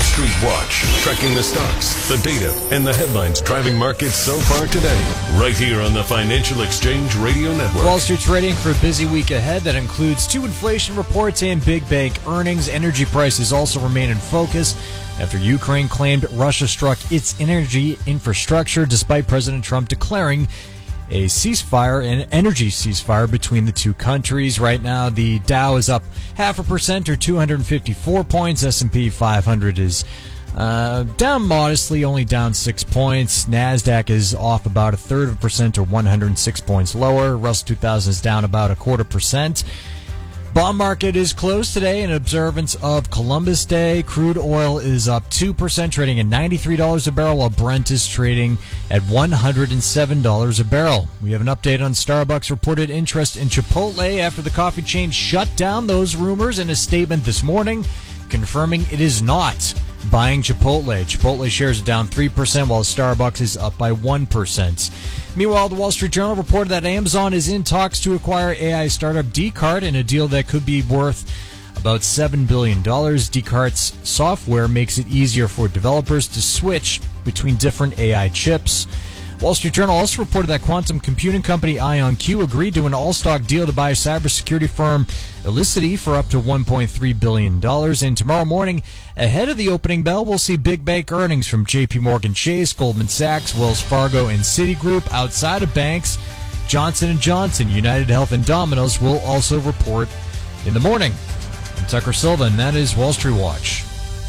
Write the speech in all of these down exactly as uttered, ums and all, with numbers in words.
Street Watch, tracking the stocks, the data, and the headlines driving markets so far today. Right here on the Financial Exchange Radio Network. Wall Street's trading for a busy week ahead that includes two inflation reports and big bank earnings. Energy prices also remain in focus after Ukraine claimed Russia struck its energy infrastructure, despite President Trump declaring a ceasefire, an energy ceasefire between the two countries. Right now, the Dow is up half a percent or two hundred fifty-four points. S and P five hundred is uh, down modestly, only down six points. NASDAQ is off about a third of a percent or one hundred six points lower. Russell two thousand is down about a quarter percent. Bond market is closed today in observance of Columbus Day. Crude oil is up two percent, trading at ninety-three dollars a barrel, while Brent is trading at one hundred seven dollars a barrel. We have an update on Starbucks' reported interest in Chipotle after the coffee chain shut down those rumors in a statement this morning, confirming it is not buying Chipotle. Chipotle shares are down three percent, while Starbucks is up by one percent. Meanwhile, the Wall Street Journal reported that Amazon is in talks to acquire A I startup Descartes in a deal that could be worth about seven billion dollars. Descartes' software makes it easier for developers to switch between different A I chips. Wall Street Journal also reported that quantum computing company IonQ agreed to an all-stock deal to buy cybersecurity firm Elicity for up to one point three billion dollars. And tomorrow morning, ahead of the opening bell, we'll see big bank earnings from J P Morgan Chase, Goldman Sachs, Wells Fargo, and Citigroup. Outside of banks, Johnson and Johnson, United Health, and Domino's will also report in the morning. I'm Tucker Silva, and that is Wall Street Watch.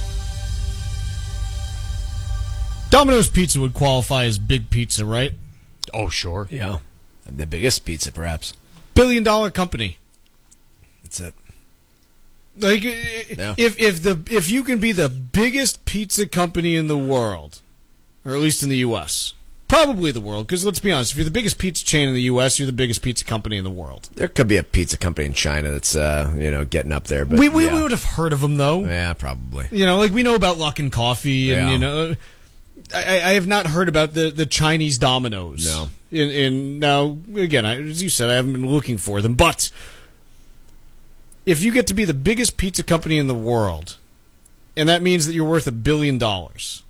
Domino's Pizza would qualify as big pizza, right? Oh, sure. Yeah. The biggest pizza, perhaps. Billion dollar company. That's it. Like, Yeah. if if the if you can be the biggest pizza company in the world, or at least in the U S, probably the world, because let's be honest, if you're the biggest pizza chain in the U S, you're the biggest pizza company in the world. There could be a pizza company in China that's, uh, you know, getting up there. But We we, yeah. we would have heard of them, though. Yeah, probably. You know, like we know about Luckin Coffee, and Yeah. you know, I, I have not heard about the, the Chinese Domino's. No. In, in now again, I, as you said, I haven't been looking for them, but if you get to be the biggest pizza company in the world, and that means that you're worth a billion dollars,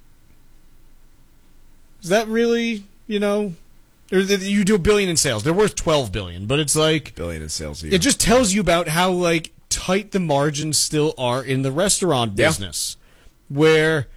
is that really, you know, or that you do a billion in sales? They're worth twelve billion, but it's like Billion in sales a year. it just tells you about how like tight the margins still are in the restaurant Yeah. business, where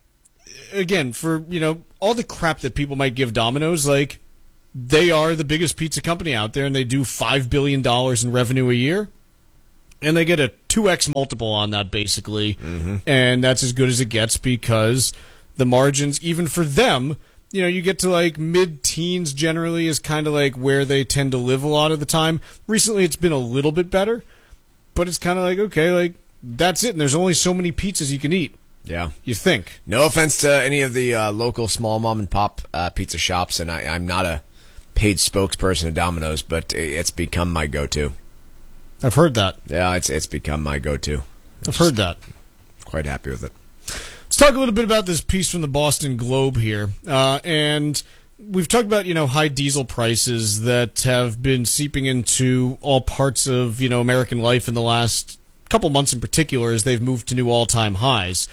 again, for you know all the crap that people might give Domino's, like they are the biggest pizza company out there, and they do five billion dollars in revenue a year, and they get a two x multiple on that basically, Mm-hmm. and that's as good as it gets because the margins, even for them, you know, you get to like mid-teens generally is kind of like where they tend to live a lot of the time. Recently, it's been a little bit better, but it's kind of like okay, like that's it, and there's only so many pizzas you can eat. Yeah. You think? No offense to any of the uh, local small mom and pop uh, pizza shops, and I, I'm not a paid spokesperson of Domino's, but it's become my go-to. I've heard that. Yeah, it's it's become my go-to. I've heard that. Quite happy with it. Let's talk a little bit about this piece from the Boston Globe here. Uh, and we've talked about, you know, high diesel prices that have been seeping into all parts of, you know, American life in the last couple months in particular as they've moved to new all-time highs.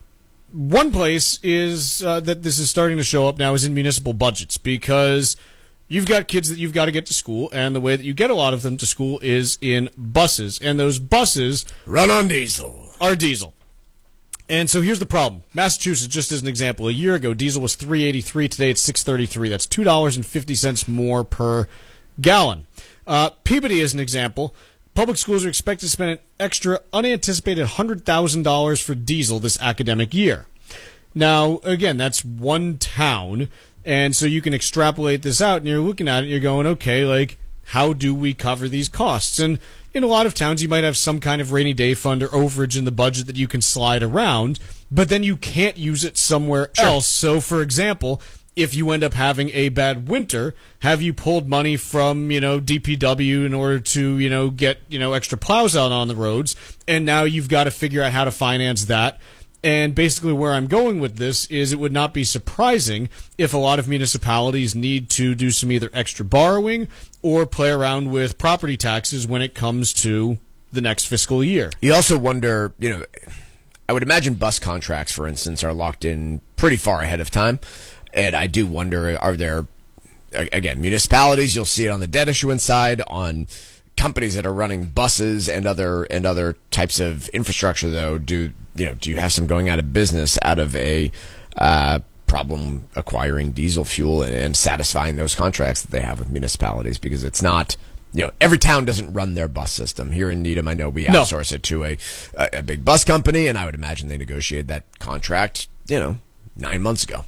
One place is uh, that this is starting to show up now is in municipal budgets because you've got kids that you've got to get to school, and the way that you get a lot of them to school is in buses. And those buses Run on diesel. are diesel. And so here's the problem. Massachusetts, just as an example, a year ago, diesel was three eighty-three. Today it's six thirty-three. That's two dollars and fifty cents more per gallon. Uh, Peabody, as an example, public schools are expected to spend an extra unanticipated one hundred thousand dollars for diesel this academic year. Now, again, that's one town, and so you can extrapolate this out, and you're looking at it, and you're going, okay, like, how do we cover these costs? And in a lot of towns, you might have some kind of rainy day fund or overage in the budget that you can slide around, but then you can't use it somewhere else. So, for example, if you end up having a bad winter, have you pulled money from, you know, D P W in order to, you know, get, you know, extra plows out on the roads, and now you've got to figure out how to finance that. And basically where I'm going with this is it would not be surprising if a lot of municipalities need to do some either extra borrowing or play around with property taxes when it comes to the next fiscal year. You also wonder, you know, I would imagine bus contracts, for instance, are locked in pretty far ahead of time. And I do wonder, are there, again, municipalities, you'll see it on the debt issuance side, on companies that are running buses and other and other types of infrastructure, though, do you know do you have some going out of business out of a uh, problem acquiring diesel fuel and, and satisfying those contracts that they have with municipalities? Because it's not, you know, every town doesn't run their bus system. Here in Needham, I know we No. outsource it to a, a a big bus company, and I would imagine they negotiated that contract, you know, nine months ago.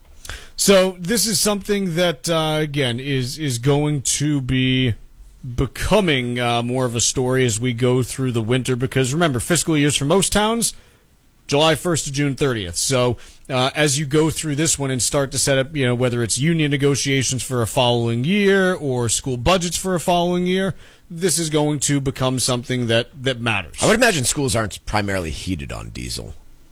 So this is something that, uh, again, is is going to be becoming uh, more of a story as we go through the winter, because remember, fiscal years for most towns, July first to June thirtieth. So uh, as you go through this one and start to set up, you know, whether it's union negotiations for a following year or school budgets for a following year, this is going to become something that, that matters. I would imagine schools aren't primarily heated on diesel.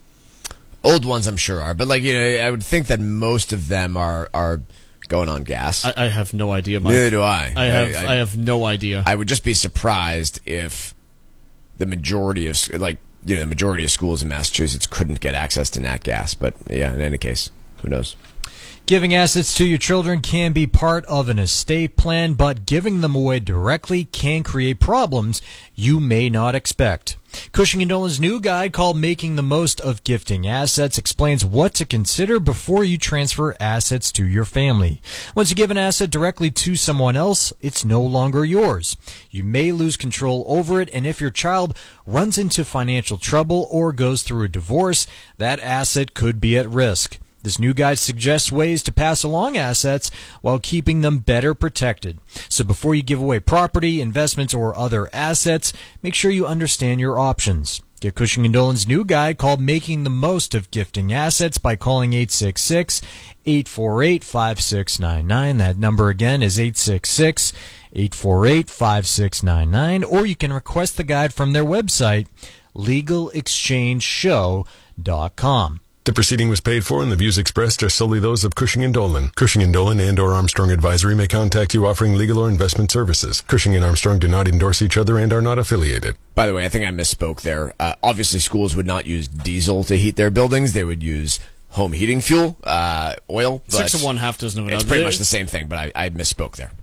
Old ones, I'm sure, are, but like you know, I would think that most of them are are going on gas. I, I have no idea, Mike. Neither do I. I have I, I, have no idea. I would just be surprised if the majority of like you know the majority of schools in Massachusetts couldn't get access to nat gas. But yeah, in any case, who knows? Giving assets to your children can be part of an estate plan, but giving them away directly can create problems you may not expect. Cushing and Dolan's new guide called Making the Most of Gifting Assets explains what to consider before you transfer assets to your family. Once you give an asset directly to someone else, it's no longer yours. You may lose control over it, and if your child runs into financial trouble or goes through a divorce, that asset could be at risk. This new guide suggests ways to pass along assets while keeping them better protected. So before you give away property, investments, or other assets, make sure you understand your options. Get Cushing and Dolan's new guide called Making the Most of Gifting Assets by calling eight six six, eight four eight, five six nine nine. That number again is eight six six, eight four eight, five six nine nine. Or you can request the guide from their website, legal exchange show dot com. The proceeding was paid for, and the views expressed are solely those of Cushing and Dolan. Cushing and Dolan and or Armstrong Advisory may contact you offering legal or investment services. Cushing and Armstrong do not endorse each other and are not affiliated. By the way, I think I misspoke there. Uh, obviously, schools would not use diesel to heat their buildings. They would use home heating fuel, uh, oil. Six of one, half dozen of another. It's pretty much the same thing, but I, I misspoke there.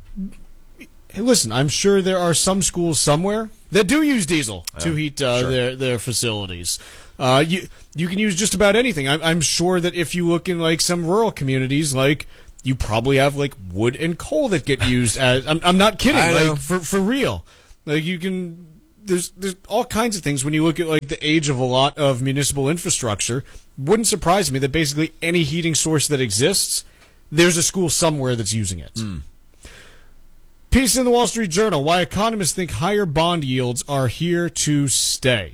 Hey, listen, I'm sure there are some schools somewhere that do use diesel to heat uh, sure. their their facilities. Uh, you you can use just about anything. I'm, I'm sure that if you look in like some rural communities, like you probably have like wood and coal that get used as. I'm, I'm not kidding. I know. Like for for real. Like you can. There's there's all kinds of things when you look at like the age of a lot of municipal infrastructure. Wouldn't surprise me that basically any heating source that exists, there's a school somewhere that's using it. Mm. Piece in the Wall Street Journal: Why economists think higher bond yields are here to stay.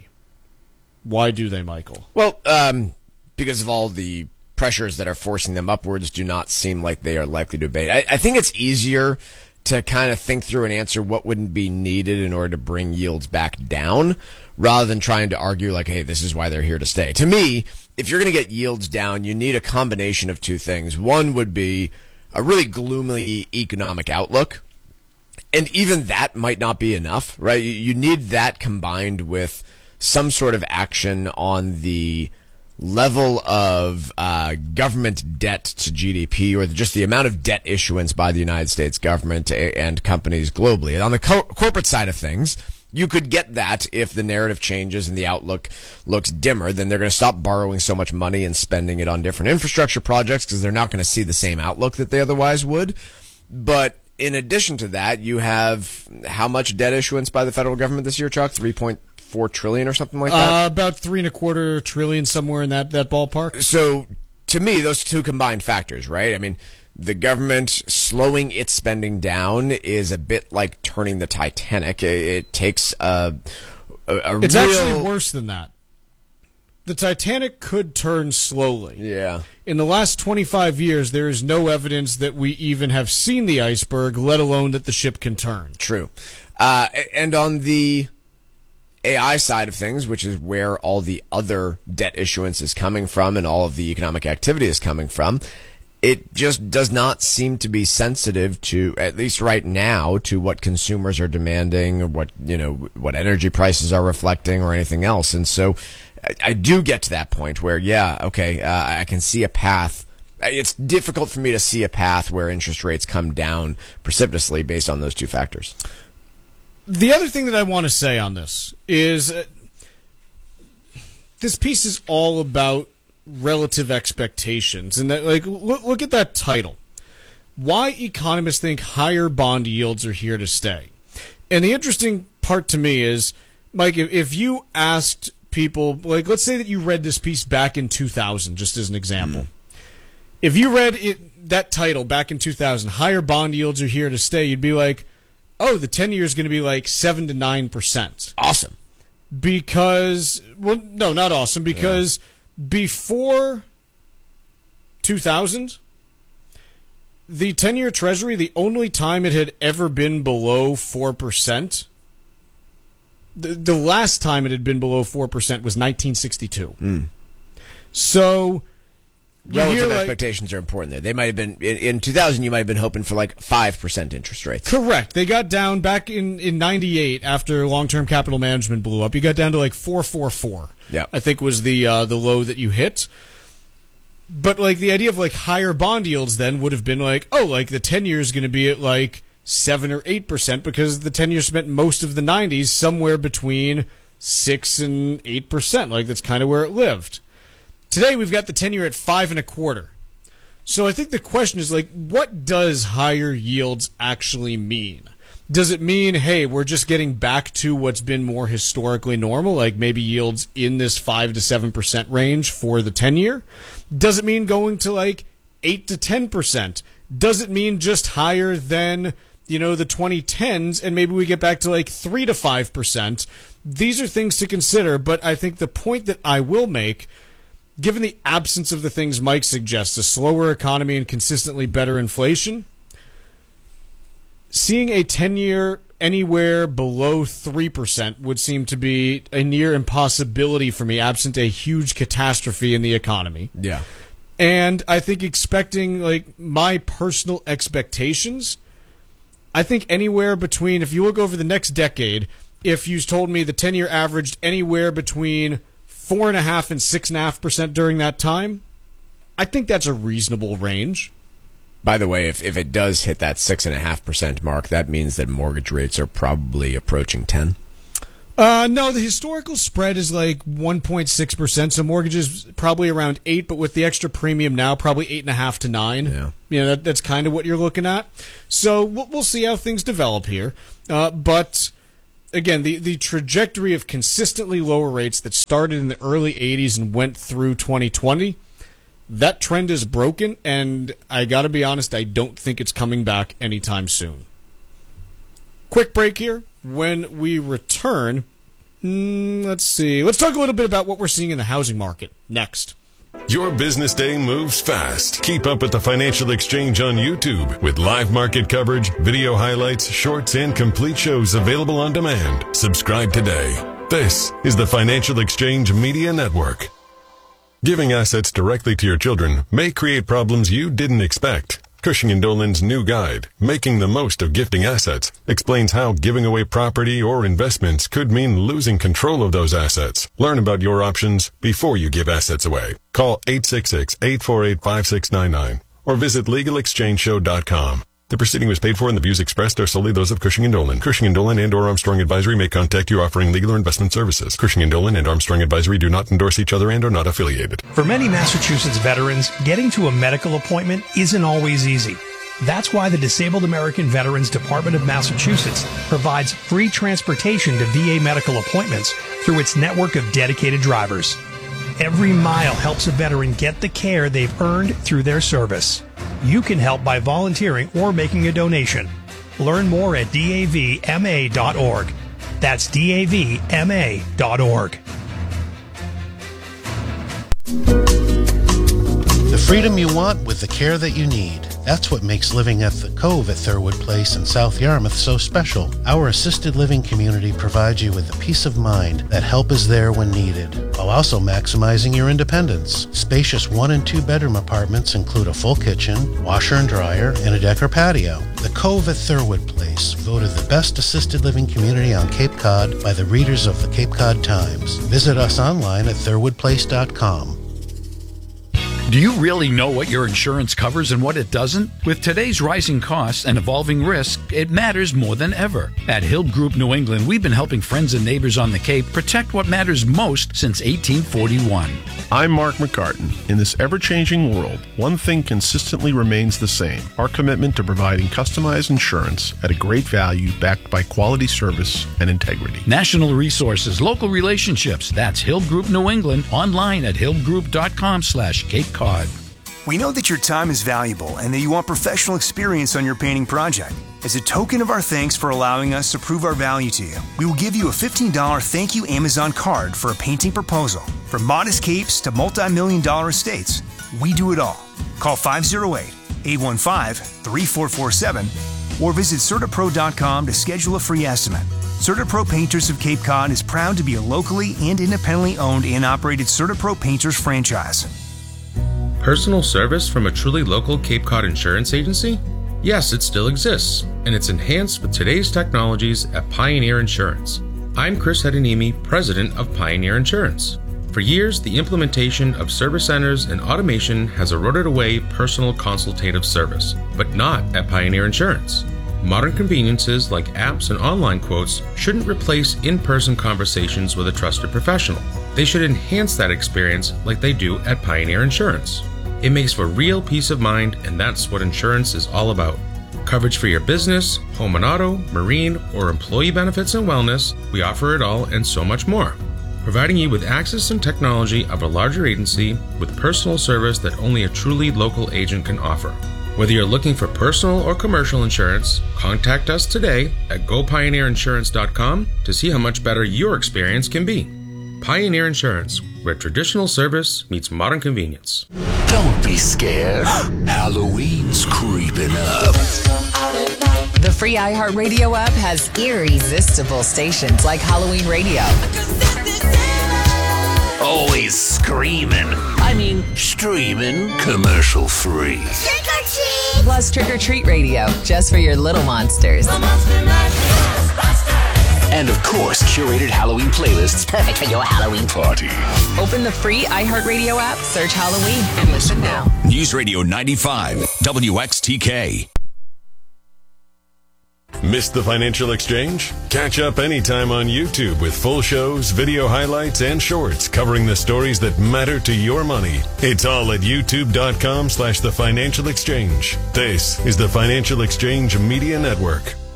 Why do they, Michael? Well, um, because of all the pressures that are forcing them upwards, do not seem like they are likely to abate. I, I think it's easier to kind of think through and answer what wouldn't be needed in order to bring yields back down, rather than trying to argue like, hey, this is why they're here to stay. To me, if you're going to get yields down, you need a combination of two things. One would be a really gloomy economic outlook. And even that might not be enough, right? You need that combined with some sort of action on the level of uh, government debt to G D P, or just the amount of debt issuance by the United States government and companies globally. And on the co- corporate side of things, you could get that if the narrative changes and the outlook looks dimmer. Then they're going to stop borrowing so much money and spending it on different infrastructure projects because they're not going to see the same outlook that they otherwise would. But in addition to that, you have how much debt issuance by the federal government this year, Chuck? three point four trillion or something like that? Uh, about three and a quarter trillion, somewhere in that, that ballpark. So to me, those two combined factors, right? I mean, the government slowing its spending down is a bit like turning the Titanic. It, it takes a, a, a It's real... actually worse than that. The Titanic could turn slowly. Yeah. In the last twenty-five years, there is no evidence that we even have seen the iceberg, let alone that the ship can turn. True. Uh, and on the A I side of things, which is where all the other debt issuance is coming from and all of the economic activity is coming from, it just does not seem to be sensitive to, at least right now, to what consumers are demanding or what, you know, what energy prices are reflecting or anything else. And so I, I do get to that point where, yeah, okay, uh, I can see a path. It's difficult for me to see a path where interest rates come down precipitously based on those two factors. The other thing that I want to say on this is uh, this piece is all about relative expectations. And that, like, look, look at that title. Why economists think higher bond yields are here to stay. And the interesting part to me is, Mike, if, if you asked people, like, let's say that you read this piece back in two thousand, just as an example. Mm. If you read it, that title back in two thousand, higher bond yields are here to stay, you'd be like, oh, the ten-year is going to be like seven to nine percent. Awesome. Because, well, no, not awesome, because yeah. before two thousand, the ten-year Treasury, the only time it had ever been below four percent, the, the last time it had been below four percent was nineteen sixty-two. Mm. So... Relative like, expectations are important there. They might have been, in, in two thousand, you might have been hoping for like five percent interest rates. Correct. They got down back in, in ninety-eight after long-term capital management blew up. You got down to like four point four four. Yeah. I think was the uh, the low that you hit. But like the idea of like higher bond yields then would have been like, oh, like the ten-year is going to be at like seven or eight percent because the ten-year spent most of the nineties somewhere between six and eight percent. Like that's kind of where it lived. Today we've got the ten-year at five and a quarter. So I think the question is like, what does higher yields actually mean? Does it mean, hey, we're just getting back to what's been more historically normal, like maybe yields in this five to seven percent range for the ten-year? Does it mean going to like eight to ten percent? Does it mean just higher than, you know, the twenty tens and maybe we get back to like three to five percent? These are things to consider, but I think the point that I will make, given the absence of the things Mike suggests, a slower economy and consistently better inflation, seeing a ten-year anywhere below three percent would seem to be a near impossibility for me, absent a huge catastrophe in the economy. Yeah. And I think expecting, like, my personal expectations, I think anywhere between, if you look over the next decade, if you told me the ten-year averaged anywhere between four and a half and six and a half percent during that time, I think that's a reasonable range. By the way, if, if it does hit that six and a half percent mark, that means that mortgage rates are probably approaching ten. Uh, no, the historical spread is like one point six percent, so mortgages probably around eight, but with the extra premium now, probably eight and a half to nine. Yeah, you know that, that's kind of what you're looking at. So we'll, we'll see how things develop here, uh, but. Again, the, the trajectory of consistently lower rates that started in the early eighties and went through twenty twenty, that trend is broken, and I got to be honest, I don't think it's coming back anytime soon. Quick break here. When we return, mm, let's see. Let's talk a little bit about what we're seeing in the housing market next. Your business day moves fast. Keep up with the Financial Exchange on YouTube with live market coverage, video highlights, shorts, and complete shows available on demand. Subscribe today. This is the Financial Exchange Media Network. Giving assets directly to your children may create problems you didn't expect. Cushing and Dolan's new guide, Making the Most of Gifting Assets, explains how giving away property or investments could mean losing control of those assets. Learn about your options before you give assets away. Call eight six six, eight four eight, five six nine nine or visit legal exchange show dot com. The proceeding was paid for and the views expressed are solely those of Cushing and Dolan. Cushing and Dolan and or Armstrong Advisory may contact you offering legal or investment services. Cushing and Dolan and Armstrong Advisory do not endorse each other and are not affiliated. For many Massachusetts veterans, getting to a medical appointment isn't always easy. That's why the Disabled American Veterans Department of Massachusetts provides free transportation to V A medical appointments through its network of dedicated drivers. Every mile helps a veteran get the care they've earned through their service. You can help by volunteering or making a donation. Learn more at D A V M A dot org. That's D A V M A dot org. The freedom you want with the care that you need. That's what makes living at the Cove at Thurwood Place in South Yarmouth so special. Our assisted living community provides you with the peace of mind that help is there when needed, while also maximizing your independence. Spacious one and two bedroom apartments include a full kitchen, washer and dryer, and a deck or patio. The Cove at Thurwood Place, voted the best assisted living community on Cape Cod by the readers of the Cape Cod Times. Visit us online at thurwood place dot com. Do you really know what your insurance covers and what it doesn't? With today's rising costs and evolving risk, it matters more than ever. At Hill Group New England, we've been helping friends and neighbors on the Cape protect what matters most since eighteen forty-one. I'm Mark McCartan. In this ever-changing world, one thing consistently remains the same: our commitment to providing customized insurance at a great value backed by quality service and integrity. National resources, local relationships. That's Hill Group New England. Online at hillgroup.com slash Cape Cod. We know that your time is valuable and that you want professional experience on your painting project. As a token of our thanks for allowing us to prove our value to you, we will give you a fifteen dollars thank you Amazon card for a painting proposal. From modest capes to multi-million dollar estates, we do it all. Call five oh eight, eight one five, three four four seven or visit certapro dot com to schedule a free estimate. CertaPro Painters of Cape Cod is proud to be a locally and independently owned and operated CertaPro Painters franchise. Personal service from a truly local Cape Cod insurance agency? Yes, it still exists, and it's enhanced with today's technologies at Pioneer Insurance. I'm Chris Hedonimi, president of Pioneer Insurance. For years, the implementation of service centers and automation has eroded away personal consultative service, but not at Pioneer Insurance. Modern conveniences like apps and online quotes shouldn't replace in-person conversations with a trusted professional. They should enhance that experience like they do at Pioneer Insurance. It makes for real peace of mind, and that's what insurance is all about. Coverage for your business, home and auto, marine, or employee benefits and wellness, we offer it all and so much more. Providing you with access and technology of a larger agency with personal service that only a truly local agent can offer. Whether you're looking for personal or commercial insurance, contact us today at go pioneer insurance dot com to see how much better your experience can be. Pioneer Insurance, where traditional service meets modern convenience. Don't be scared. Halloween's creeping up. The free iHeartRadio app has irresistible stations like Halloween Radio. Always screaming. I mean, streaming commercial free. Trick or treat! Plus Trick or Treat Radio, just for your little monsters. And of course, curated Halloween playlists perfect for your Halloween party. Open the free iHeartRadio app, search Halloween, and listen now. News Radio ninety-five, W X T K. Missed the Financial Exchange? Catch up anytime on YouTube with full shows, video highlights, and shorts covering the stories that matter to your money. It's all at youtube.com slash the Financial Exchange. This is the Financial Exchange Media Network.